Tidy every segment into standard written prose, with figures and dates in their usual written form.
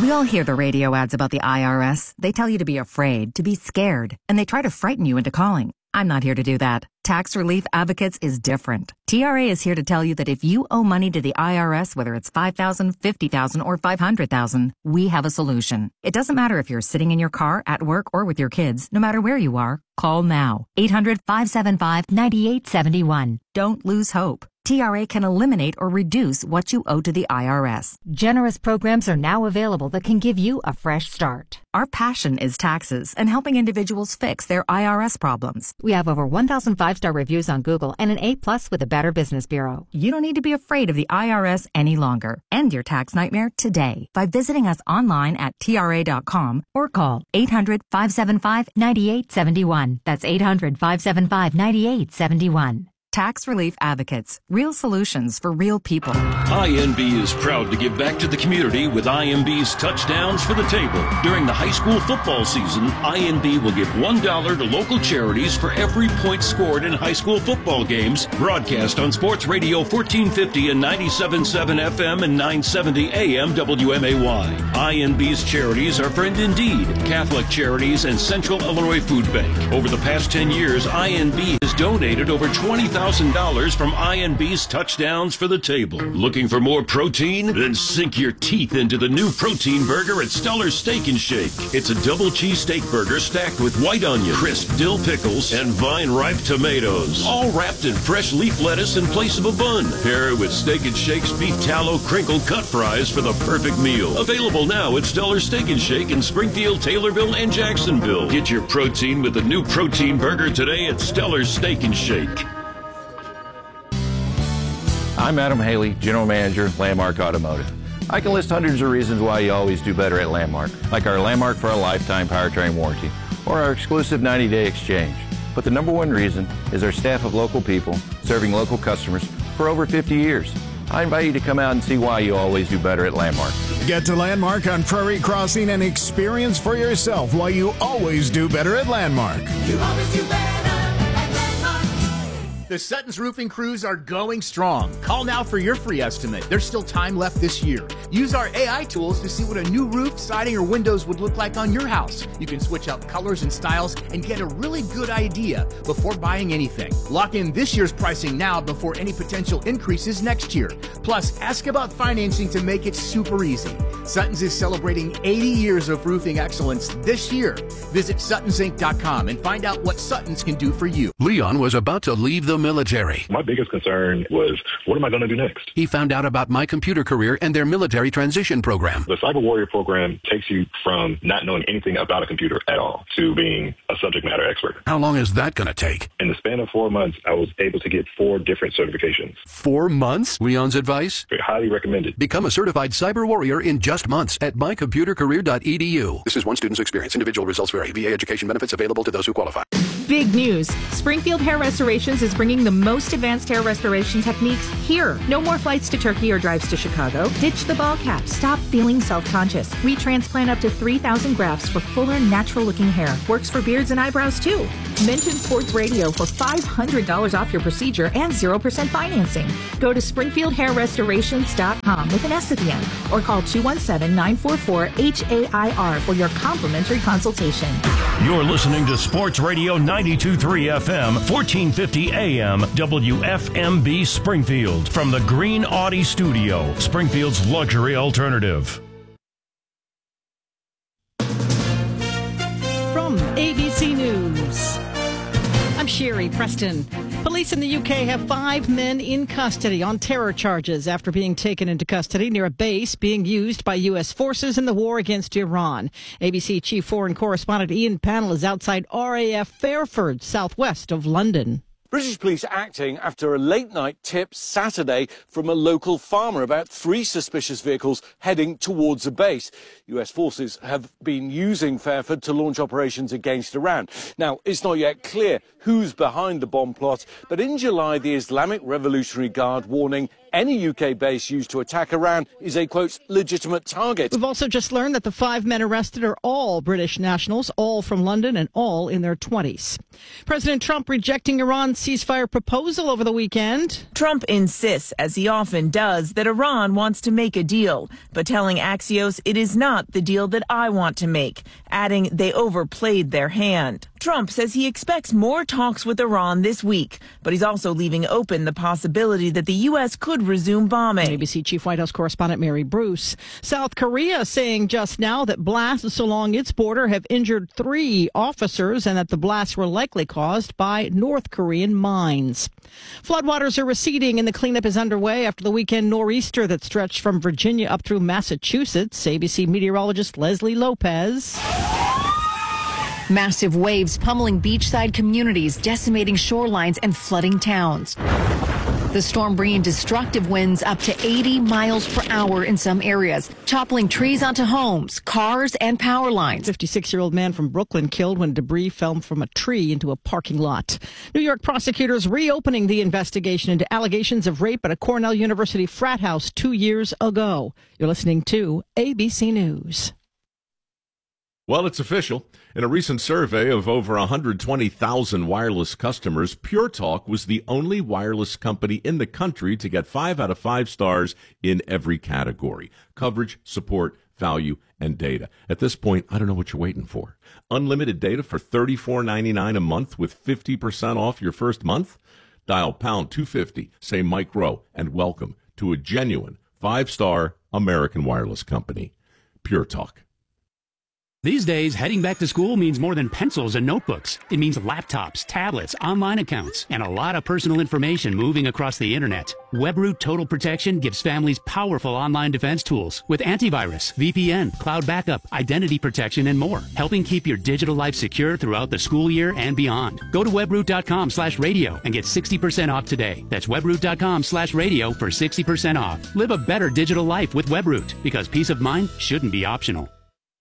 We all hear the radio ads about the IRS. They tell you to be afraid, to be scared, and they try to frighten you into calling. I'm not here to do that. Tax Relief Advocates is different. TRA is here to tell you that if you owe money to the IRS, whether it's $5,000, $50,000, or $500,000, we have a solution. It doesn't matter if you're sitting in your car, at work, or with your kids. No matter where you are, call now. 800-575-9871. Don't lose hope. TRA can eliminate or reduce what you owe to the IRS. Generous programs are now available that can give you a fresh start. Our passion is taxes and helping individuals fix their IRS problems. We have over 1,000 5-star reviews on Google and an A+ with the Better Business Bureau. You don't need to be afraid of the IRS any longer. End your tax nightmare today by visiting us online at TRA.com or call 800-575-9871. That's 800-575-9871. Tax Relief Advocates. Real solutions for real people. INB is proud to give back to the community with INB's Touchdowns for the Table. During the high school football season, INB will give $1 to local charities for every point scored in high school football games. Broadcast on Sports Radio 1450 and 97.7 FM and 970 AM WMAY. INB's charities are Friend Indeed, Catholic Charities, and Central Illinois Food Bank. Over the past 10 years, INB has donated over $20,000 from INB's Touchdowns for the Table. Looking for more protein? Then sink your teeth into the new protein burger at Stellar Steak and Shake. It's a double cheesesteak burger stacked with white onion, crisp dill pickles, and vine-ripe tomatoes, all wrapped in fresh leaf lettuce in place of a bun. Pair it with Steak and Shake's beef tallow crinkle cut fries for the perfect meal. Available now at Stellar Steak and Shake in Springfield, Taylorville, and Jacksonville. Get your protein with the new protein burger today at Stellar Steak and Shake. I'm Adam Haley, General Manager, Landmark Automotive. I can list hundreds of reasons why you always do better at Landmark, like our Landmark for a lifetime powertrain warranty, or our exclusive 90-day exchange. But the number one reason is our staff of local people serving local customers for over 50 years. I invite you to come out and see why you always do better at Landmark. Get to Landmark on Prairie Crossing and experience for yourself why you always do better at Landmark. You always do better at Landmark. The Sutton's roofing crews are going strong. Call now for your free estimate. There's still time left this year. Use our AI tools to see what a new roof, siding, or windows would look like on your house. You can switch out colors and styles and get a really good idea before buying anything. Lock in this year's pricing now before any potential increases next year. Plus, ask about financing to make it super easy. Sutton's is celebrating 80 years of roofing excellence this year. Visit SuttonsInc.com and find out what Sutton's can do for you. Leon was about to leave the military. My biggest concern was, what am I going to do next? He found out about My Computer Career and their military transition program. The Cyber Warrior program takes you from not knowing anything about a computer at all to being a subject matter expert. How long is that going to take? In the span of 4 months, I was able to get 4 different certifications. 4 months? Leon's advice? Highly recommended. Become a certified cyber warrior in just months at mycomputercareer.edu. This is one student's experience. Individual results vary. VA education benefits available to those who qualify. Big news. Springfield Hair Restorations is bringing the most advanced hair restoration techniques here. No more flights to Turkey or drives to Chicago. Ditch the ball cap. Stop feeling self-conscious. We transplant up to 3,000 grafts for fuller, natural-looking hair. Works for beards and eyebrows, too. Mention Sports Radio for $500 off your procedure and 0% financing. Go to SpringfieldHairRestorations.com with an S at the end or call 217-944-HAIR for your complimentary consultation. You're listening to Sports Radio 92.3 FM, 1450 AM, WFMB Springfield. From the Green Audi Studio, Springfield's luxury alternative. From ABC News, I'm Sherry Preston. Police in the UK have 5 men in custody on terror charges after being taken into custody near a base being used by U.S. forces in the war against Iran. ABC Chief Foreign Correspondent Ian Pannell is outside RAF Fairford, southwest of London. British police acting after a late-night tip Saturday from a local farmer about 3 suspicious vehicles heading towards a base. US forces have been using Fairford to launch operations against Iran. Now, it's not yet clear who's behind the bomb plot, but in July, the Islamic Revolutionary Guard warning any UK base used to attack Iran is a, quote, legitimate target. We've also just learned that the 5 men arrested are all British nationals, all from London and all in their 20s. President Trump rejecting Iran's ceasefire proposal over the weekend. Trump insists, as he often does, that Iran wants to make a deal, but telling Axios it is not the deal that I want to make, adding they overplayed their hand. Trump says he expects more talks with Iran this week, but he's also leaving open the possibility that the U.S. could resume bombing. ABC Chief White House correspondent Mary Bruce. South Korea saying just now that blasts along its border have injured 3 officers and that the blasts were likely caused by North Korean mines. Floodwaters are receding and the cleanup is underway after the weekend nor'easter that stretched from Virginia up through Massachusetts. ABC meteorologist Leslie Lopez. Massive waves pummeling beachside communities, decimating shorelines and flooding towns. The storm bringing destructive winds up to 80 miles per hour in some areas, toppling trees onto homes, cars, and power lines. 56-year-old man from Brooklyn killed when debris fell from a tree into a parking lot. New York prosecutors reopening the investigation into allegations of rape at a Cornell University frat house 2 years ago. You're listening to ABC News. Well, it's official. In a recent survey of over 120,000 wireless customers, Pure Talk was the only wireless company in the country to get 5 out of 5 stars in every category: coverage, support, value, and data. At this point, I don't know what you're waiting for. Unlimited data for $34.99 a month with 50% off your first month? Dial pound 250, say Mike Rowe, and welcome to a genuine 5-star American wireless company. Pure Talk. These days, heading back to school means more than pencils and notebooks. It means laptops, tablets, online accounts, and a lot of personal information moving across the internet. WebRoot Total Protection gives families powerful online defense tools with antivirus, VPN, cloud backup, identity protection, and more, helping keep your digital life secure throughout the school year and beyond. Go to webroot.com/radio and get 60% off today. That's webroot.com/radio for 60% off. Live a better digital life with WebRoot, because peace of mind shouldn't be optional.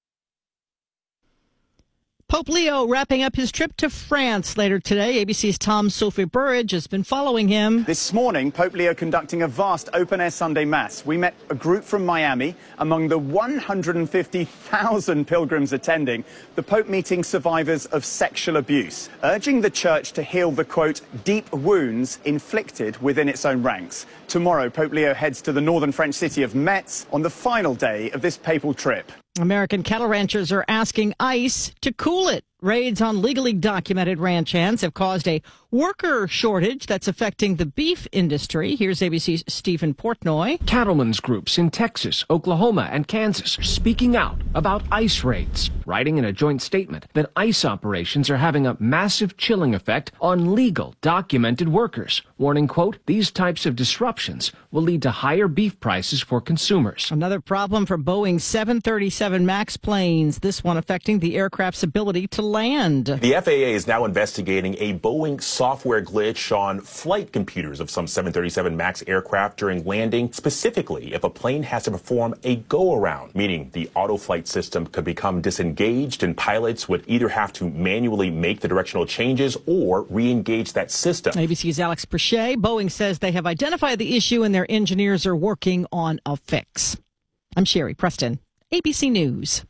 Pope Leo wrapping up his trip to France later today. ABC's Tom Sophie Burridge has been following him. This morning, Pope Leo conducting a vast open-air Sunday Mass. We met a group from Miami. Among the 150,000 pilgrims attending, the Pope meeting survivors of sexual abuse, urging the Church to heal the, quote, deep wounds inflicted within its own ranks. Tomorrow, Pope Leo heads to the northern French city of Metz on the final day of this papal trip. American cattle ranchers are asking ICE to cool it. Raids on legally documented ranch hands have caused a worker shortage that's affecting the beef industry. Here's ABC's Stephen Portnoy. Cattlemen's groups in Texas, Oklahoma, and Kansas are speaking out about ICE raids, writing in a joint statement that ICE operations are having a massive chilling effect on legal, documented workers, warning, quote, these types of disruptions will lead to higher beef prices for consumers. Another problem for Boeing 737 MAX planes, this one affecting the aircraft's ability to land. The FAA is now investigating a Boeing software glitch on flight computers of some 737 MAX aircraft during landing, specifically if a plane has to perform a go-around, meaning the auto-flight system could become disengaged and pilots would either have to manually make the directional changes or re-engage that system. ABC's Alex Perchet. Boeing says they have identified the issue and their engineers are working on a fix. I'm Sherry Preston, ABC News.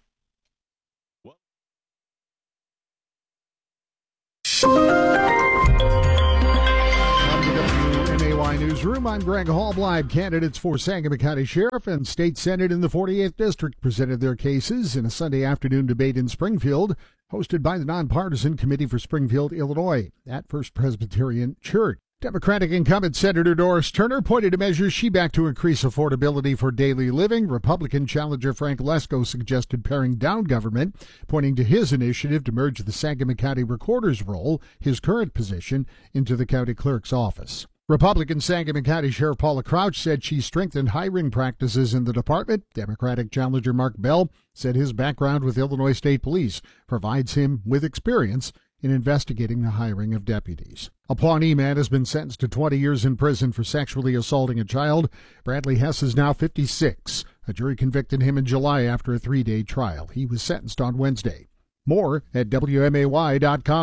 WMAY Newsroom, I'm Greg Hallbleib. Candidates for Sangamon County Sheriff and State Senate in the 48th District presented their cases in a Sunday afternoon debate in Springfield, hosted by the Nonpartisan Committee for Springfield, Illinois, at First Presbyterian Church. Democratic incumbent Senator Doris Turner pointed to measures she backed to increase affordability for daily living. Republican challenger Frank Lesko suggested paring down government, pointing to his initiative to merge the Sangamon County Recorder's role, his current position, into the county clerk's office. Republican Sangamon County Sheriff Paula Crouch said she strengthened hiring practices in the department. Democratic challenger Mark Bell said his background with Illinois State Police provides him with experience in investigating the hiring of deputies. A Pawnee man has been sentenced to 20 years in prison for sexually assaulting a child. Bradley Hess is now 56. A jury convicted him in July after a 3-day trial. He was sentenced on Wednesday. More at WMAY.com.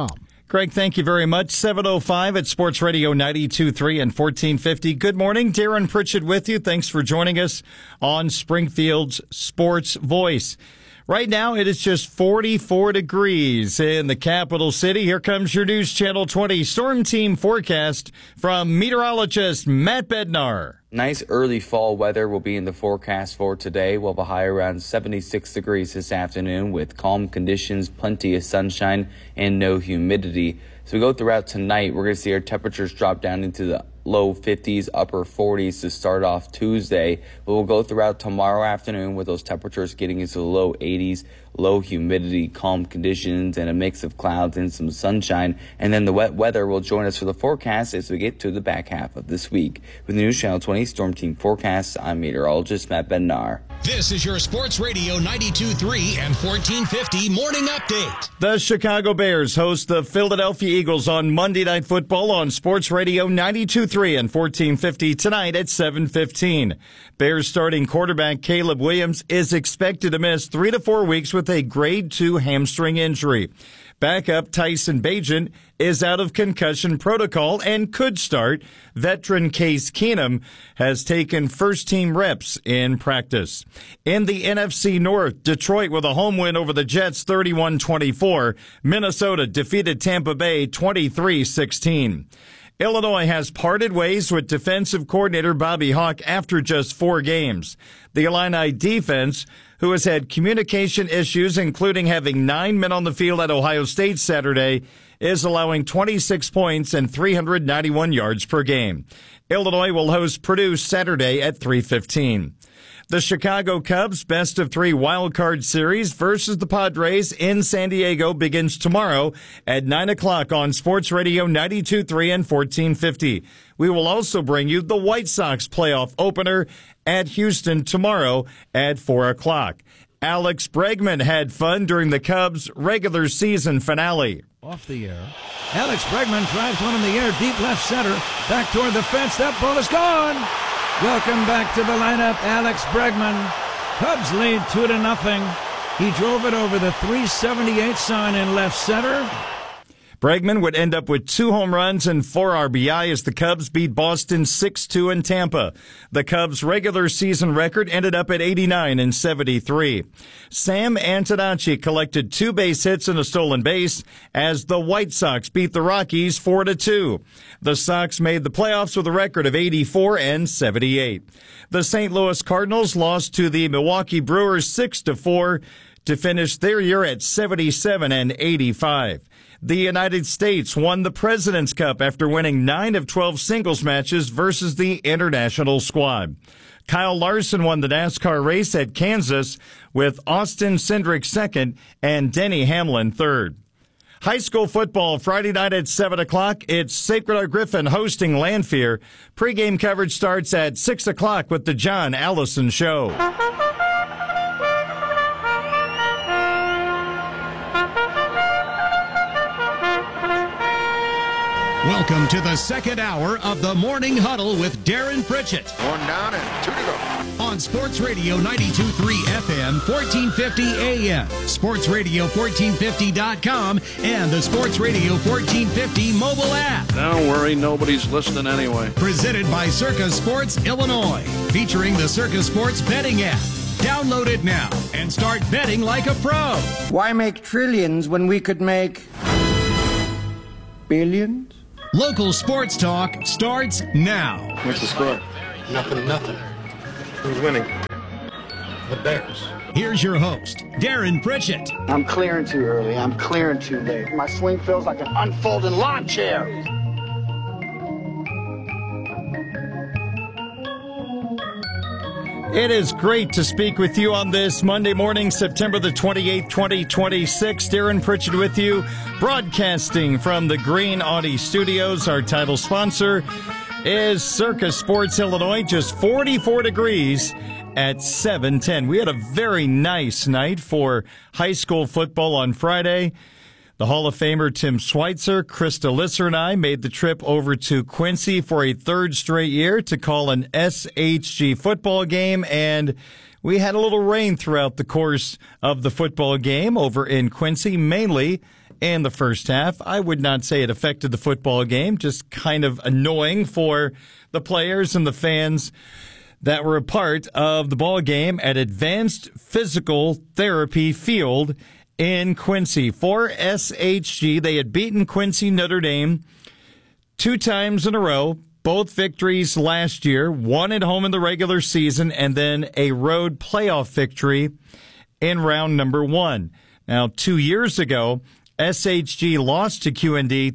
Greg, thank you very much. 7:05 at Sports Radio 92.3 and 1450. Good morning. Darren Pritchett with you. Thanks for joining us on Springfield's Sports Voice. Right now, it is just 44 degrees in the capital city. Here comes your News Channel 20 Storm Team forecast from meteorologist Matt Bednar. Nice early fall weather will be in the forecast for today. We'll have a high around 76 degrees this afternoon with calm conditions, plenty of sunshine, and no humidity. So we go throughout tonight, we're going to see our temperatures drop down into the low 50s, upper 40s to start off Tuesday. But we'll go throughout tomorrow afternoon with those temperatures getting into the low 80s, low humidity, calm conditions, and a mix of clouds and some sunshine. And then the wet weather will join us for the forecast as we get to the back half of this week. With the News Channel 20 Storm Team forecast, I'm meteorologist Matt Bednar. This is your Sports Radio 92.3 and 1450 morning update. The Chicago Bears host the Philadelphia Eagles on Monday Night Football on Sports Radio 92.3 and 1450 tonight at 7:15. Bears starting quarterback Caleb Williams is expected to miss 3 to 4 weeks with a grade 2 hamstring injury. Backup Tyson Bagent is out of concussion protocol and could start. Veteran Case Keenum has taken first-team reps in practice. In the NFC North, Detroit with a home win over the Jets 31-24. Minnesota defeated Tampa Bay 23-16. Illinois has parted ways with defensive coordinator Bobby Hauck after just 4 games. The Illini defense, who has had communication issues, including having 9 men on the field at Ohio State Saturday, is allowing 26 points and 391 yards per game. Illinois will host Purdue Saturday at 3:15. The Chicago Cubs best-of-3 wildcard series versus the Padres in San Diego begins tomorrow at 9 o'clock on Sports Radio 92.3 and 1450. We will also bring you the White Sox playoff opener at Houston tomorrow at 4 o'clock. Alex Bregman had fun during the Cubs' regular season finale. Off the air. Alex Bregman drives one in the air, deep left center, back toward the fence. That ball is gone. Welcome back to the lineup, Alex Bregman. Cubs lead 2-0. He drove it over the 378 sign in left center. Bregman would end up with 2 home runs and 4 RBI as the Cubs beat Boston 6-2 in Tampa. The Cubs' regular season record ended up at 89 and 73. Sam Antonacci collected 2 base hits and a stolen base as the White Sox beat the Rockies 4-2. The Sox made the playoffs with a record of 84 and 78. The St. Louis Cardinals lost to the Milwaukee Brewers 6-4 to finish their year at 77 and 85. The United States won the President's Cup after winning 9 of 12 singles matches versus the international squad. Kyle Larson won the NASCAR race at Kansas with Austin Cindric second and Denny Hamlin third. High school football Friday night at 7 o'clock. It's Sacred Heart Griffin hosting Lanphier. Pre-game coverage starts at 6 o'clock with the John Allison Show. Welcome to the second hour of the Morning Huddle with Darren Pritchett. 1 down and 2 to go. On Sports Radio 92.3 FM, 1450 AM, sportsradio1450.com, and the Sports Radio 1450 mobile app. Don't worry, nobody's listening anyway. Presented by Circa Sports Illinois, featuring the Circa Sports betting app. Download it now and start betting like a pro. Why make trillions when we could make billions? Local sports talk starts now. What's the score? Nothing. Who's winning? The Bears. Here's your host, Darren Pritchett. I'm clearing too early. I'm clearing too late. My swing feels like an unfolding lawn chair. It is great to speak with you on this Monday morning, September the 28th, 2026. Darren Pritchett with you, broadcasting from the Green Audi Studios. Our title sponsor is Circa Sports Illinois, just 44 degrees at 7:10. We had a very nice night for high school football on Friday. The Hall of Famer Tim Schweitzer, Krista Lisser, and I made the trip over to Quincy for a 3rd straight year to call an SHG football game, and we had a little rain throughout the course of the football game over in Quincy, mainly in the first half. I would not say it affected the football game, just kind of annoying for the players and the fans that were a part of the ball game at Advanced Physical Therapy Field in Quincy. For SHG, they had beaten Quincy Notre Dame 2 times in a row, both victories last year, one at home in the regular season, and then a road playoff victory in round number 1. Now, 2 years ago, SHG lost to QND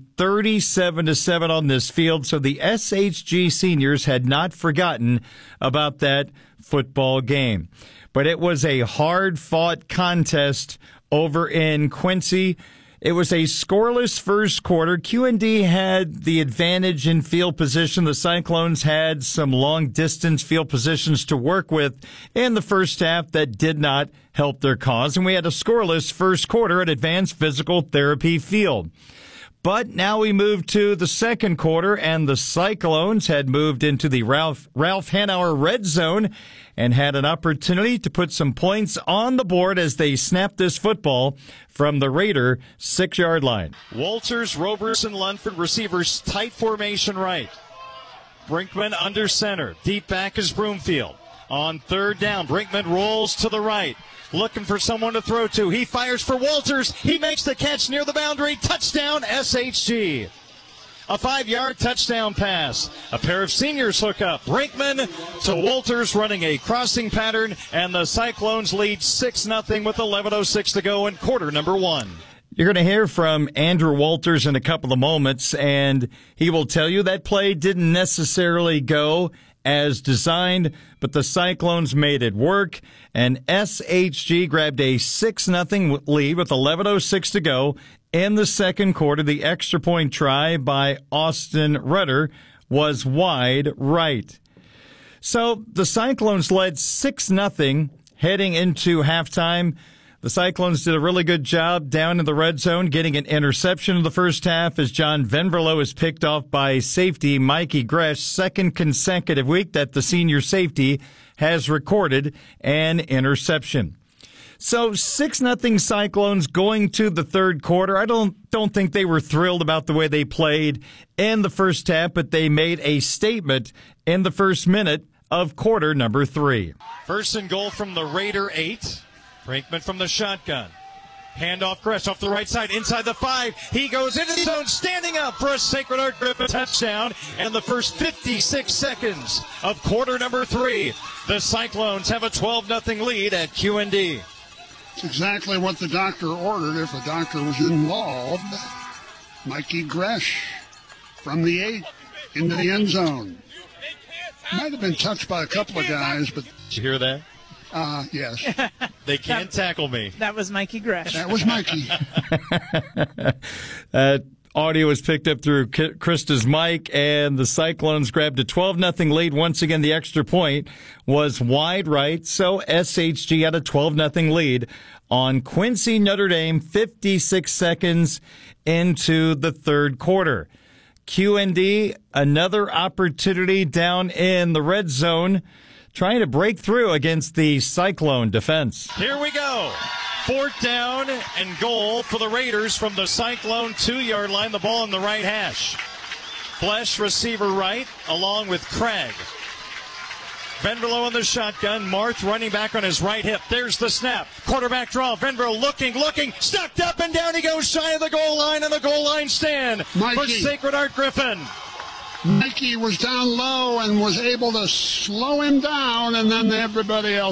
37-7 on this field, so the SHG seniors had not forgotten about that football game. But it was a hard-fought contest over in Quincy. It was a scoreless first quarter. QND had the advantage in field position. The Cyclones had some long-distance field positions to work with in the first half that did not help their cause. And we had a scoreless first quarter at Advanced Physical Therapy Field. But now we move to the second quarter, and the Cyclones had moved into the Ralph Hanauer red zone and had an opportunity to put some points on the board as they snapped this football from the Raider 6-yard line. Walters, Roberson, Lunford, receivers, tight formation right. Brinkman under center. Deep back is Broomfield. On third down, Brinkman rolls to the right, looking for someone to throw to. He fires for Walters. He makes the catch near the boundary. Touchdown, SHG. A 5-yard touchdown pass. A pair of seniors hook up. Brinkman to Walters running a crossing pattern, and the Cyclones lead 6-0 with 11:06 to go in quarter number 1. You're going to hear from Andrew Walters in a couple of moments, and he will tell you that play didn't necessarily go as designed, but the Cyclones made it work, and SHG grabbed a 6-0 lead with 11:06 to go in the second quarter. The extra point try by Austin Rudder was wide right. So the Cyclones led 6-0 heading into halftime. The Cyclones did a really good job down in the red zone, getting an interception in the first half as John Venverlo is picked off by safety Mikey Gresh, second consecutive week that the senior safety has recorded an interception. So 6-0 Cyclones going to the third quarter. I don't think they were thrilled about the way they played in the first half, but they made a statement in the first minute of quarter number 3. First and goal from the Raider 8. Brinkman from the shotgun. Handoff Gresh off the right side, inside the 5. He goes into the zone, standing up for a Sacred Heart Griffin touchdown. And the first 56 seconds of quarter number 3, the Cyclones have a 12-0 lead at QND. It's exactly what the doctor ordered if a doctor was involved. Mikey Gresh from the 8 into the end zone. Might have been touched by a couple of guys, but... Did you hear that? Yes. They can't tackle me. That was Mikey Gresh. That was Mikey. Audio was picked up through Krista's mic, and the Cyclones grabbed a 12-0 lead. Once again, the extra point was wide right, so SHG had a 12-0 lead on Quincy Notre Dame 56 seconds into the third quarter. QND, another opportunity down in the red zone, trying to break through against the Cyclone defense. Here we go. 4th down and goal for the Raiders from the Cyclone 2-yard line. The ball in the right hash. Flesh, receiver right, along with Craig. Venverlo in the shotgun. Marth running back on his right hip. There's the snap. Quarterback draw. Venverlo looking. Stuck up and down he goes shy of the goal line, and the goal line stand for Sacred Heart Griffin. Mikey was down low and was able to slow him down, and then everybody else